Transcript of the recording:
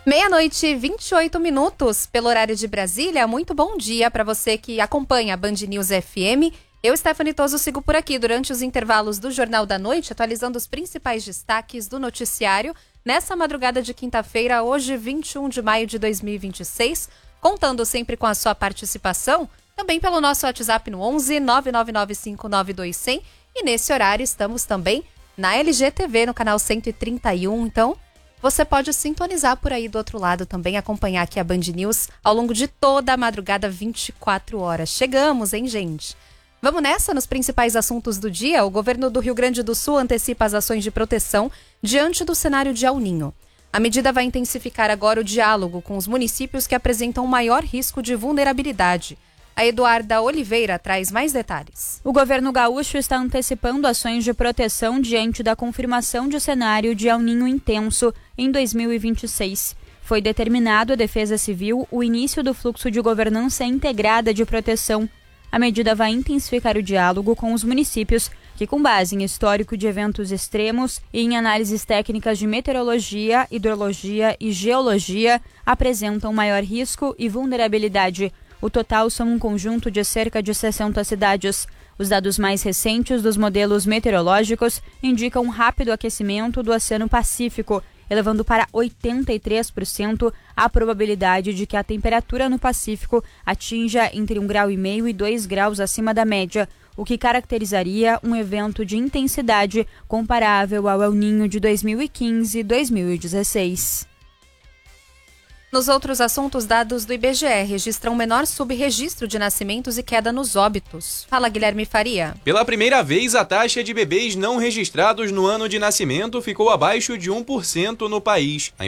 Meia-noite e 28 minutos pelo horário de Brasília. Muito bom dia para você que acompanha a Band News FM. Eu, Stephanie Toso, sigo por aqui durante os intervalos do Jornal da Noite, atualizando os principais destaques do noticiário nessa madrugada de quinta-feira, hoje 21 de maio de 2026, contando sempre com a sua participação, também pelo nosso WhatsApp no 11 999592100 e nesse horário estamos também na LGTV, no canal 131, então você pode sintonizar por aí do outro lado também, acompanhar aqui a Band News ao longo de toda a madrugada, 24 horas. Chegamos, hein, gente? Vamos nessa, nos principais assuntos do dia. O governo do Rio Grande do Sul antecipa as ações de proteção diante do cenário de El Niño. A medida vai intensificar agora o diálogo com os municípios que apresentam maior risco de vulnerabilidade. A Eduarda Oliveira traz mais detalhes. O governo gaúcho está antecipando ações de proteção diante da confirmação de cenário de El Niño intenso em 2026. Foi determinado à Defesa Civil o início do fluxo de governança integrada de proteção. A medida vai intensificar o diálogo com os municípios que, com base em histórico de eventos extremos e em análises técnicas de meteorologia, hidrologia e geologia, apresentam maior risco e vulnerabilidade. O total são um conjunto de cerca de 60 cidades. Os dados mais recentes dos modelos meteorológicos indicam um rápido aquecimento do Oceano Pacífico, elevando para 83% a probabilidade de que a temperatura no Pacífico atinja entre 1,5 grau e 2 graus acima da média, o que caracterizaria um evento de intensidade comparável ao El Niño de 2015 e 2016. Nos outros assuntos, dados do IBGE registram menor subregistro de nascimentos e queda nos óbitos. Fala, Guilherme Faria. Pela primeira vez, a taxa de bebês não registrados no ano de nascimento ficou abaixo de 1% no país.